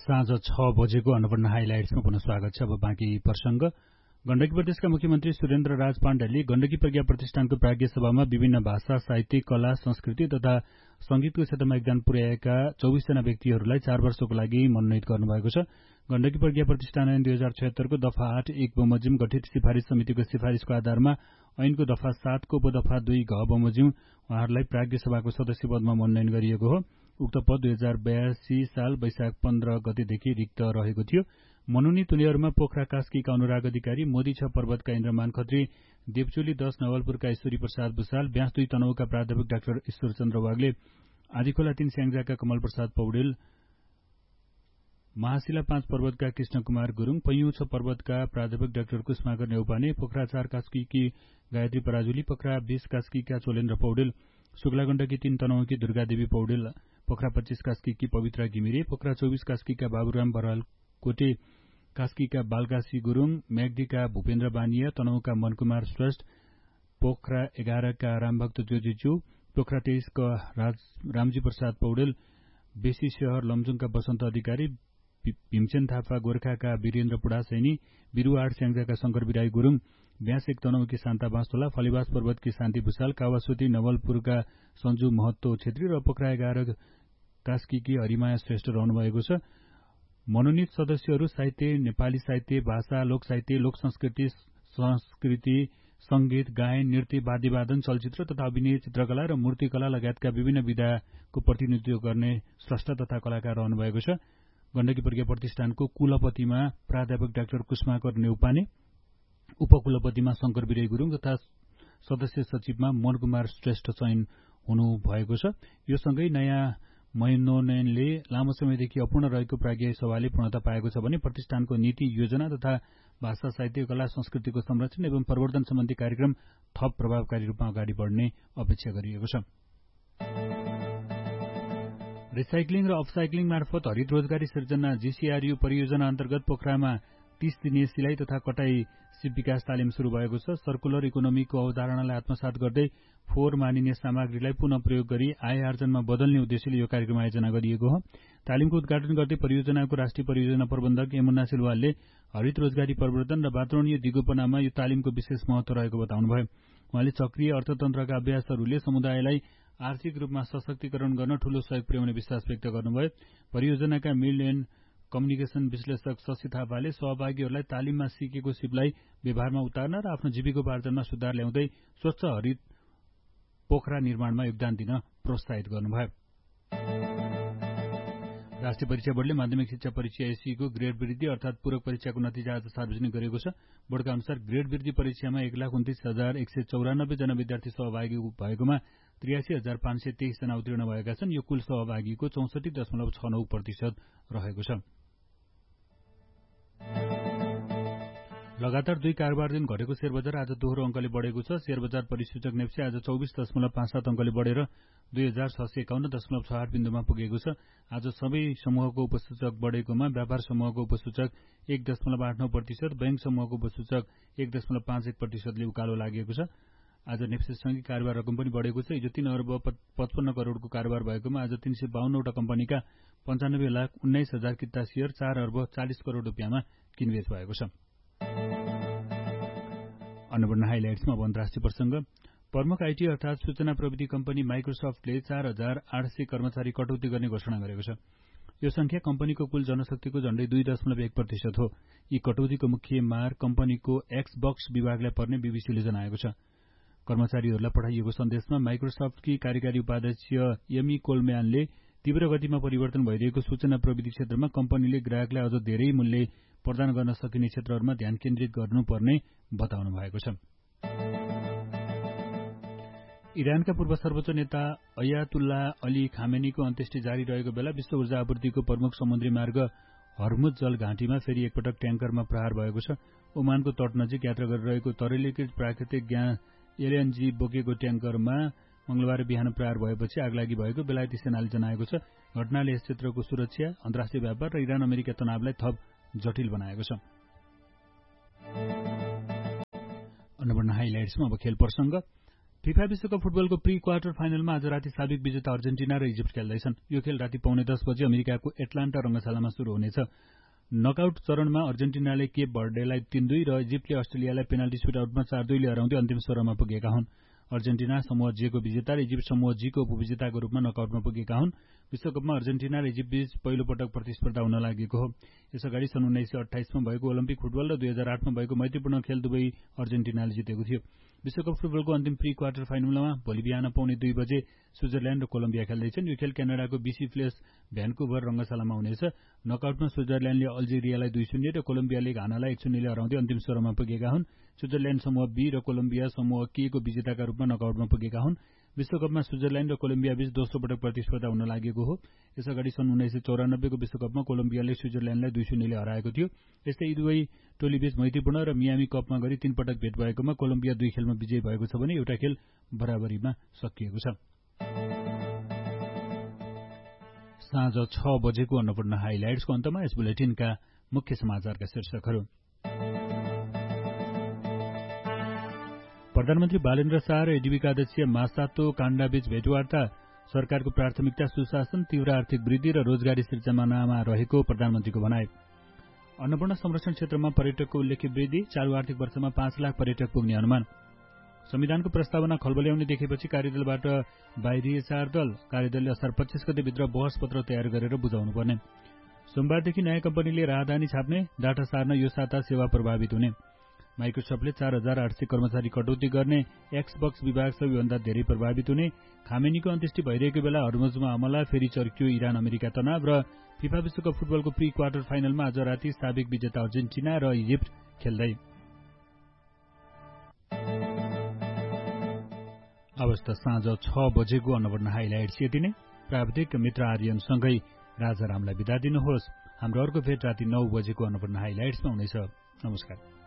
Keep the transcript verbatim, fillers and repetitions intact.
साँझ छ बजेको अन्नपूर्ण हाइलाइट्समा पुनः स्वागत छ। अब बाँकी प्रसंग। गण्डकी प्रदेशका मुख्यमन्त्री सुरेन्द्र राज पाण्डेले गण्डकी प्रज्ञा प्रतिष्ठानको प्राज्ञ सभामा विभिन्न भाषा, साहित्य, कला, संस्कृति तथा संगीतको क्षेत्रमा योगदान पुर्याएका चौबिस जना व्यक्तिहरूलाई चार वर्षको लागि मनोनित गर्नुभएको छ। गण्डकी प्रज्ञा प्रतिष्ठान ऐन दुई हजार छयत्तरको दफा आठ एक बमोजिम गठित सिफारिश समितिको सिफारिशको आधारमा ऐनको दफा सातको उपदफा दुई घ बमोजिम उहाँहरूलाई प्राज्ञ सभाको सदस्य पदमा मनोनयन गरिएको हो। उक्त पद दुई हजार बयासी साल वैशाख पन्ध्र गतेदेखि रिक्त रहेको थियो। मनोनित हुनेहरूमा पोखरा कास्कीका अनुराग अधिकारी, मोदी छ पर्वतका इन्द्रमान खत्री, देवचोली दश नवलपुरका ईश्वरी प्रसाद भूषाल, ब्यास दुई तनहुका प्राध्यापक डाक्टर ईश्वर चन्द्र वाग्ले, आदिखोला तीन स्याङ्जाका कमल प्रसाद पौडेल, महाशिला पाँच पर्वतका कृष्ण कुमार गुरूङ, पैयौं छ पर्वतका प्राध्यापक डाक्टर कुष्माकर नेउपाने, पोखरा चार कास्कीकी गायत्री पराजुली, पोखरा बीस कास्कीका चोलेन्द्र पौडेल, शुक्ला गण्डकी तीन तनहुकी दुर्गादेवी पौडेल, पोखरा पच्चीस कास्कीकी पवित्रा घिमिरे, पोखरा चौबिस कास्कीका बाबुराम बराल कोटे, कास्कीका बालकाशी गुरूङ, म्याग्दीका भूपेन्द्र बानिया, तनहुका मनकुमार श्रेष्ठ, पोखरा एघारका रामभक्त जोजीज्यू, पोखरा तेइसका रामजी प्रसाद पौडेल, बेसी शहर लमजुङका वसन्त अधिकारी, भीमसेन थापा गोर्खाका वीरेन्द्र पुडासैनी, बिरुवा आठ स्याङ्जाका शंकर बिराई गुरूङ, ब्यास एक तनहुकी शान्ता बाँसतोला, फलिवास पर्वतकी शान्ति भूषाल, कावासोती नवलपुरका सञ्जु महत्तो छेत्री र पोखरा एघार कास्कीकी हरिमाया श्रेष्ठ रहनुभएको छ। मनोनित सदस्यहरू साहित्य, नेपाली साहित्य, भाषा, लोक साहित्य, लोक संस्कृति, संस्कृति, संगीत, गायन, नृत्य, वाद्यवादन, चलचित्र तथा अभिनय, चित्रकला र मूर्तिकला लगायतका विभिन्न विधाको प्रतिनिधित्व गर्ने स्रष्टा तथा कलाकार रहनुभएको छ। गण्डकी प्रज्ञा प्रतिष्ठानको कुलपतिमा प्राध्यापक डाक्टर कुष्माकर नेउपाने, उपकुलपतिमा शंकर बिराई गुरूङ तथा सदस्य सचिवमा मनकुमार श्रेष्ठ चयन हुनुभएको छ। यो सँगै नयाँ मनोनयनले लामो समयदेखि अपूर्ण रहेको प्राज्ञ सभाले पूर्णता पाएको छ भने प्रतिष्ठानको नीति, योजना तथा भाषा, साहित्य, कला, संस्कृतिको संरक्षण एवं प्रवर्धन सम्बन्धी कार्यक्रम थप प्रभावकारी रूपमा अगाडि बढ्ने अपेक्षा गरिएको छ। रिसाइक्लिङ र अपसाइक्लिङ मार्फत हरित रोजगारी सिर्जना जीसीआरयू परियोजना अन्तर्गत पोखरामा तीस दिने सिलाइ तथा कटाई सिप विकास तालिम शुरू भएको छ। सर्कुलर इकोनोमीको अवधारणालाई आत्मसात गर्दै फोहोर मानिने सामग्रीलाई पुनः प्रयोग गरी आय आर्जनमा बदल्ने उद्देश्यले यो कार्यक्रम आयोजना गरिएको हो। तालिमको उद्घाटन गर्दै परियोजनाको राष्ट्रिय परियोजना प्रबन्धक यमुना सिलवालले हरित रोजगारी प्रवर्धन र वातावरणीय दिगोपनामा यो तालिमको विशेष महत्व रहेको बताउनुभयो। उहाँले चक्रीय अर्थतन्त्रका अभ्यासहरूले समुदायलाई आर्थिक रूपमा सशक्तिकरण गर्न ठूलो सहयोग पुर्याउने विश्वास व्यक्त गर्नुभयो। परियोजनाका मिल एण्ड कम्युनिकेशन विश्लेषक शशि थापाले सहभागीहरूलाई तालिममा सिकेको सिपलाई व्यवहारमा उतार्न र आफ्नो जीविकोपार्जनमा सुधार ल्याउँदै स्वच्छ हरित पोखरा निर्माणमा योगदान दिन प्रोत्साहित गर्नुभयो। राष्ट्रिय परीक्षा बोर्डले माध्यमिक शिक्षा परीक्षा एसईको ग्रेड वृद्धि अर्थात पूरक परीक्षाको नतिजा आज सार्वजनिक गरेको छ। बोर्डका अनुसार ग्रेड वृद्धि परीक्षामा एक लाख उन्तिस हजार एक सय चौरानब्बे जना विद्यार्थी सहभागी भएकोमा त्रियासी हजार पाँच सय तेइस जना उत्तीर्ण भएका छन्। यो कुल सहभागीको चौसठी दशमलव छ नौ प्रतिशत रहेको छ। लगातार दुई कारोबार दिन घटेको शेयर बजार आज दोहोरो अंकले बढ़ेको छ। शेयर बजार परिसूचक नेप्से आज चौबिस दशमलव पाँच सात अंकले बढ़ेर दुई हजार छ सय एकाउन्न दशमलव छ आठ बिन्दुमा पुगेको छ। आज सबै समूहको उपसूचक बढ़ेकोमा व्यापार समूहको उपसूचक एक दशमलव आठ नौ प्रतिशत, बैंक समूहको उपसूचक एक दशमलव पाँच एक प्रतिशतले उकालो लागेको छ। आज नेप्सेसँगै कारोबार रकम पनि बढ़ेको छ। हिजो तीन अर्ब पचपन्न करोड़को कारोबार भएकोमा आज तीन सय बाहन्नवटा कम्पनीका पञ्चानब्बे लाख उन्नाइस हजार किता शेयर चार अर्ब चालिस करोड़ रुपियाँमा किनबेच भएको छ। अन्नपूर्ण हाइलाइट्समा अब अन्तर्राष्ट्रिय प्रसंग। प्रमुख आईटी अर्थात सूचना प्रविधि कम्पनी माइक्रोसफ्टले चार हजार आठ सय कर्मचारी कटौती गर्ने घोषणा गरेको छ। यो संख्या कम्पनीको कुल जनशक्तिको झण्डै दुई दशमलव एक प्रतिशत हो। यी कटौतीको मुख्य मार कम्पनीको एक्सबक्स विभागलाई पर्ने बीबीसीले जनाएको छ। कर्मचारीहरूलाई पठाइएको सन्देशमा माइक्रोसफ्टकी कार्यकारी उपाध्यक्ष एमी कोलम्यानले तीव्र गतिमा परिवर्तन भइरहेको सूचना प्रविधि क्षेत्रमा कम्पनीले ग्राहकलाई अझ धेरै मूल्य प्रदान गर्न सकिने क्षेत्रहरूमा ध्यान केन्द्रित गर्नुपर्ने बताउनु भएको छ। इरानका पूर्व सर्वोच्च नेता अयातुल्ला अली खामेनीको अन्त्येष्टि जारी रहेको बेला विश्व ऊर्जा आपूर्तिको प्रमुख समुद्री मार्ग हर्मुज जल घाँटीमा फेरि एकपटक ट्याङ्करमा प्रहार भएको छ। ओमानको तट नजिक यात्रा गरिरहेको तरलीकृत प्राकृतिक ग्यास एलएनजी बोकेको ट्याङ्करमा मंगलबार बिहान प्रहार भएपछि आगलागी भएको बेलायती सेनाले जनाएको छ। घटनाले यस क्षेत्रको सुरक्षा, अन्तर्राष्ट्रिय व्यापार र इरान अमेरिका तनावलाई थप जटिल बनाएको छ। अन्नपूर्ण हाइलाइट्समा अब खेल प्रसंग। फिफा विश्वकप फुटबलको प्री क्वार्टर फाइनलमा आज राति साबिक विजेता अर्जेन्टिना र इजिप्ट खेल्दैछन्। यो खेल राति पौने दस बजे अमेरिकाको एटलान्टा रंगशालामा शुरू हुनेछ। नकआउट चरणमा अर्जेन्टिनाले केप बर्डेलाई तीन दुई र इजिप्टले अस्ट्रेलियालाई पेनाल्टी सुटआउटमा चार दुईले हराउँदै अन्तिम सोह्रमा पुगेका हुन्। अर्जेन्टिना समूह जे को विजेता र इजिप्ट समूह जी को उपविजेताको रूपमा नकआउटमा पुगेका हुन्। विश्वकपमा अर्जेन्टिना र इजिप्ट बीच पहिलो पटक प्रतिस्पर्धा हुन लागेको हो। यसअगाडि सन् उन्नाइस सय अठाइसमा भएको ओलम्पिक फुटबल र दुई हजार आठमा भएको मैत्रीपूर्ण खेल दुवै अर्जेन्टिनाले जितेको थियो। विश्वकप फुटबलको अन्तिम प्री क्वार्टर फाइनलमा भोलि बिहान पौने दुई बजे स्विजरल्याण्ड र कोलम्बिया खेल्दैछन्। यो खेल क्यानाडाको बीसी प्लेस भ्यानकुभर रंगशालामा हुनेछ। नकआउटमा स्विजरल्याण्डले अल्जेरियालाई दुई शून्य र कोलम्बियाले घानालाई एक शून्यले हराउँदै अन्तिम सोह्रमा पुगेका हुन्। स्विजरल्याण्ड समूह बी र कोलम्बिया समूह के को विजेताका रूपमा नकआउटमा पुगेका हुन्। विश्वकपमा स्विजरल्याण्ड र कोलम्बिया बीच दोस्रो पटक प्रतिस्पर्धा हुन लागेको हो। यसअगाडि सन् उन्नाइस सय चौरानब्बेको विश्वकपमा कोलम्बियाले स्विजरल्याण्डलाई दुई शून्यले हराएको थियो। यस्तै यी दुवै टोलीबीच मैत्रीपूर्ण र मियामी कपमा गरी तीन पटक भेट भएकोमा कोलम्बिया दुई खेलमा विजयी भएको छ भने एउटा खेल बराबरीमा सकिएको छ। साँझ छ बजेको अन्नपूर्ण हाइलाइट्सको अन्तमा यस बुलेटिनका मुख्य समाचारका शीर्षकहरू। प्रधानमन्त्री बालेन्द्र शाह र एडीबीका अध्यक्ष मासातो काण्डाबीच भेटवार्ता। सरकारको प्राथमिकता सुशासन, तीव्र आर्थिक वृद्धि र रोजगारी सिर्जनामा रहेको प्रधानमन्त्रीको भनाई। अन्नपूर्ण संरक्षण क्षेत्रमा पर्यटकको उल्लेख्य वृद्धि, चालू आर्थिक वर्षमा पाँच लाख पर्यटक पुग्ने अनुमान। संविधानको प्रस्तावना खलबल्याउने देखेपछि कार्यदलबाट बाहिरिए चार दल। कार्यदलले असार पच्चीस गतेभित्र बहस पत्र तयार गरेर बुझाउनु पर्ने। सोमबारदेखि नयाँ कम्पनीले राहदानी छाप्ने, डाटा सार्न यो साता सेवा प्रभावित हुने। माइक्रोसफ्टले चार हजार आठ सय कर्मचारी कटौती गर्ने, एक्सबक्स विभाग सबैभन्दा धेरै प्रभावित हुने। खामेनीको अन्त्येष्टि भइरहेको बेला हर्मुजमा हमला, फेरि चर्कियो इरान अमेरिका तनाव र फिफा विश्वकप फुटबलको प्री क्वार्टर फाइनलमा आज राति साबिक विजेता अर्जेन्टिना र इजिप्ट खेल्दै। अवस्था साँझ छ बजेको अन्नपूर्ण हाइलाइट्स यति नै। प्राविधिक मित्र आर्यनसँगै राजारामलाई बिदा दिनुहोस्। हाम्रो अर्को भेट राति नौ बजेको अन्नपूर्ण हाइलाइट्समा हुनेछ। नमस्कार।